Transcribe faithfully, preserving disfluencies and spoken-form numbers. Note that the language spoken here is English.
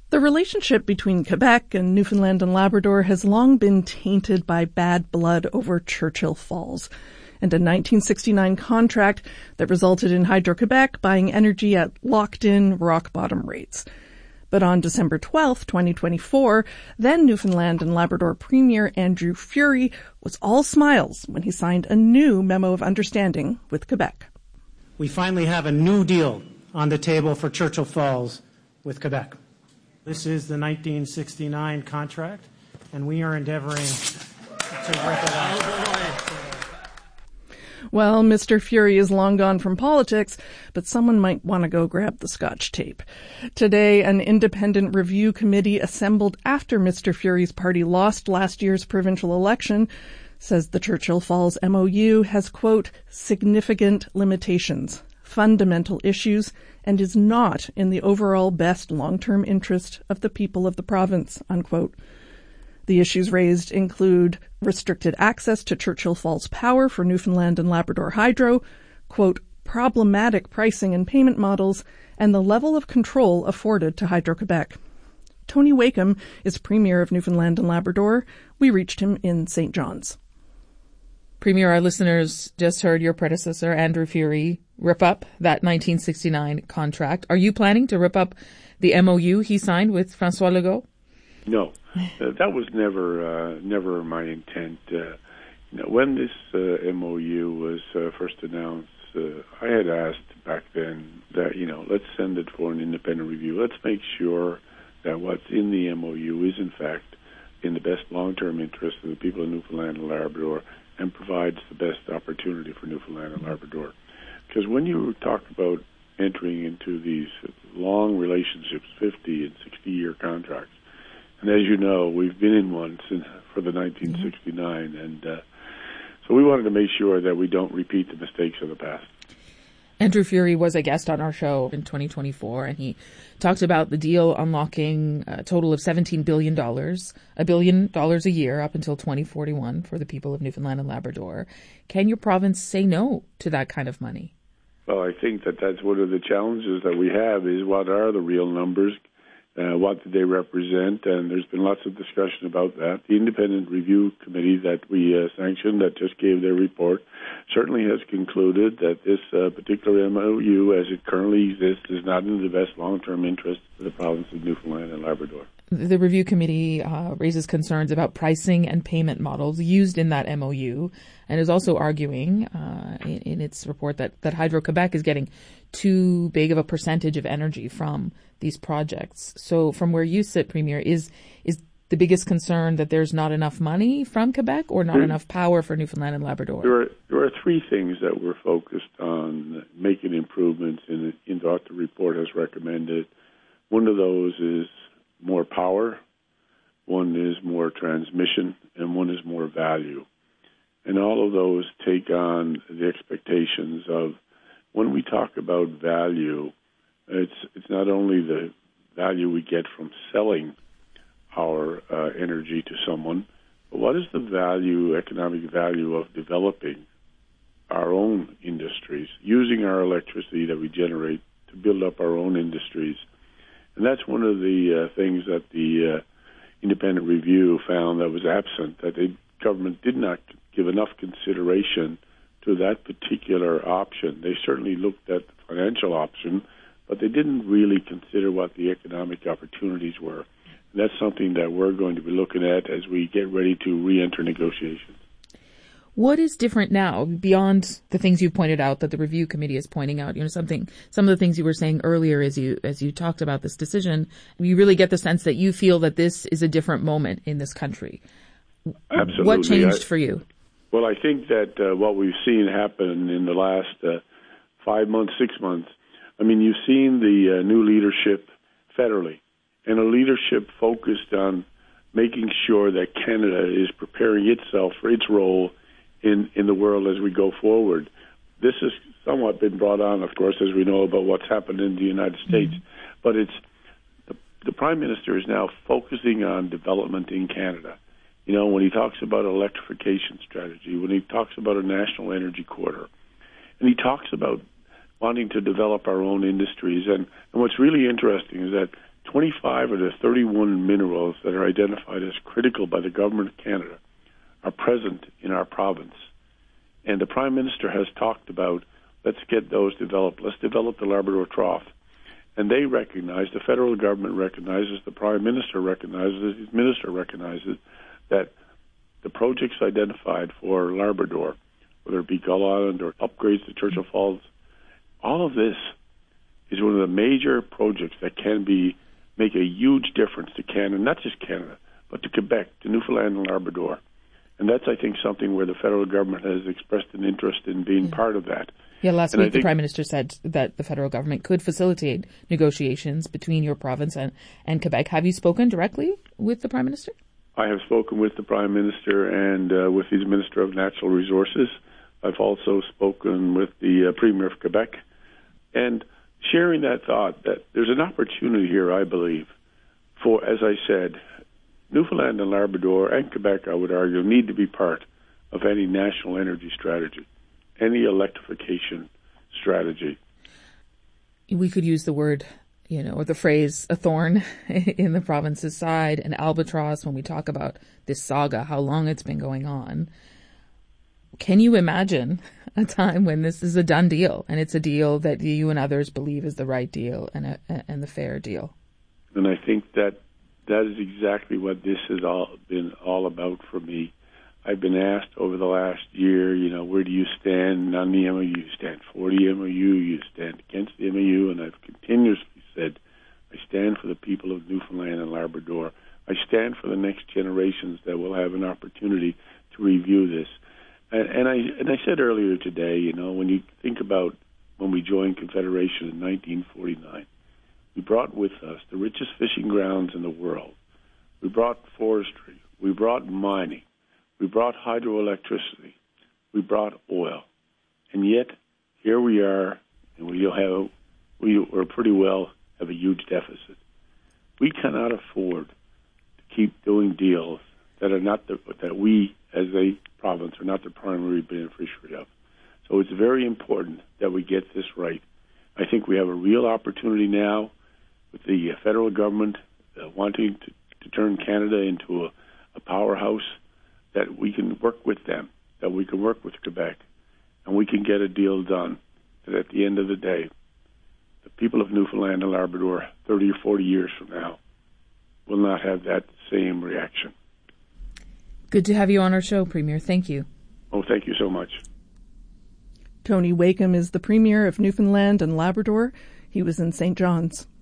The relationship between Quebec and Newfoundland and Labrador has long been tainted by bad blood over Churchill Falls and a nineteen sixty-nine contract that resulted in Hydro-Quebec buying energy at locked-in, rock-bottom rates. But on December twelfth, twenty twenty-four, then Newfoundland and Labrador Premier Andrew Furey was all smiles when he signed a new memo of understanding with Quebec. We finally have a new deal on the table for Churchill Falls with Quebec. This is the nineteen sixty-nine contract, and we are endeavoring to rip it out. Well, Mister Furey is long gone from politics, but someone might want to go grab the Scotch tape. Today, an independent review committee assembled after Mister Furey's party lost last year's provincial election says the Churchill Falls M O U has, quote, significant limitations, fundamental issues, and is not in the overall best long-term interest of the people of the province, unquote. The issues raised include restricted access to Churchill Falls power for Newfoundland and Labrador Hydro, quote, problematic pricing and payment models, and the level of control afforded to Hydro-Quebec. Tony Wakeham is Premier of Newfoundland and Labrador. We reached him in Saint John's. Premier, our listeners just heard your predecessor, Andrew Furey, rip up that nineteen sixty-nine contract. Are you planning to rip up the M O U he signed with François Legault? No, uh, that was never uh, never my intent. Uh, you know, when this uh, M O U was uh, first announced, uh, I had asked back then that, you know, let's send it for an independent review. Let's make sure that what's in the M O U is, in fact, in the best long-term interest of the people of Newfoundland and Labrador and provides the best opportunity for Newfoundland and Labrador. Because when you talk about entering into these long relationships, fifty and sixty-year contracts, and as you know, we've been in one since for the nineteen sixty-nine, and uh, so we wanted to make sure that we don't repeat the mistakes of the past. Andrew Furey was a guest on our show in twenty twenty-four, and he talked about the deal unlocking a total of seventeen billion dollars, a billion dollars a year up until twenty forty-one for the people of Newfoundland and Labrador. Can your province say no to that kind of money? Well, I think that that's one of the challenges that we have is what are the real numbers? Uh, what do they represent? And there's been lots of discussion about that. The independent review committee that we uh, sanctioned, that just gave their report, certainly has concluded that this uh, particular M O U, as it currently exists, is not in the best long-term interest of the province of Newfoundland and Labrador. The review committee uh, raises concerns about pricing and payment models used in that M O U and is also arguing uh, in, in its report that, that Hydro-Quebec is getting too big of a percentage of energy from these projects. So from where you sit, Premier, is is the biggest concern that there's not enough money from Quebec or not there, enough power for Newfoundland and Labrador? There are, there are three things that we're focused on making improvements in, in what the report has recommended. One of those is more power, one is more transmission, and one is more value. And all of those take on the expectations of when we talk about value, it's it's not only the value we get from selling our uh, energy to someone, but what is the value, economic value of developing our own industries, using our electricity that we generate to build up our own industries. And that's one of the uh, things that the uh, independent review found that was absent, that the government did not give enough consideration to that particular option. They certainly looked at the financial option, but they didn't really consider what the economic opportunities were. And that's something that we're going to be looking at as we get ready to re-enter negotiations. What is different now beyond the things you pointed out that the review committee is pointing out? You know, something, some of the things you were saying earlier as you, as you talked about this decision, you really get the sense that you feel that this is a different moment in this country. Absolutely. What changed I, for you? Well, I think that uh, what we've seen happen in the last uh, five months, six months, I mean, you've seen the uh, new leadership federally, and a leadership focused on making sure that Canada is preparing itself for its role in, in the world as we go forward. This has somewhat been brought on, of course, as we know about what's happened in the United States, mm-hmm. but it's the, the Prime Minister is now focusing on development in Canada. You know, when he talks about an electrification strategy, when he talks about a national energy corridor, and he talks about wanting to develop our own industries. And, and what's really interesting is that twenty-five of the thirty-one minerals that are identified as critical by the government of Canada are present in our province. And the Prime Minister has talked about, let's get those developed. Let's develop the Labrador Trough. And they recognize, the federal government recognizes, the Prime Minister recognizes, his minister recognizes that the projects identified for Labrador, whether it be Gull Island or upgrades to Churchill Falls, all of this is one of the major projects that can be make a huge difference to Canada, not just Canada, but to Quebec, to Newfoundland and Labrador. And that's, I think, something where the federal government has expressed an interest in being yeah. part of that. Yeah, last and week the Prime Minister said that the federal government could facilitate negotiations between your province and, and Quebec. Have you spoken directly with the Prime Minister? I have spoken with the Prime Minister and uh, with his Minister of Natural Resources. I've also spoken with the uh, Premier of Quebec. And sharing that thought that there's an opportunity here, I believe, for, as I said, Newfoundland and Labrador and Quebec, I would argue, need to be part of any national energy strategy, any electrification strategy. We could use the word, you know, or the phrase, a thorn in the province's side, an albatross when we talk about this saga, how long it's been going on. Can you imagine a time when this is a done deal and it's a deal that you and others believe is the right deal and a, and the fair deal? And I think that that is exactly what this has all been all about for me. I've been asked over the last year, you know, where do you stand on the M O U? You stand for the M O U, you stand against the M O U, and I've continuously said, I stand for the people of Newfoundland and Labrador. I stand for the next generations that will have an opportunity to review this. And, and I and I said earlier today, you know, when you think about when we joined Confederation in nineteen forty-nine, we brought with us the richest fishing grounds in the world. We brought forestry. We brought mining. We brought hydroelectricity. We brought oil. And yet, here we are, and we'll have, we are pretty well have a huge deficit. We cannot afford to keep doing deals that are not the, that we, as a province, are not the primary beneficiary of. So it's very important that we get this right. I think we have a real opportunity now with the federal government uh, wanting to, to turn Canada into a, a powerhouse, that we can work with them, that we can work with Quebec, and we can get a deal done. That at the end of the day, the people of Newfoundland and Labrador, thirty or forty years from now, will not have that same reaction. Good to have you on our show, Premier. Thank you. Oh, thank you so much. Tony Wakeham is the Premier of Newfoundland and Labrador. He was in Saint John's.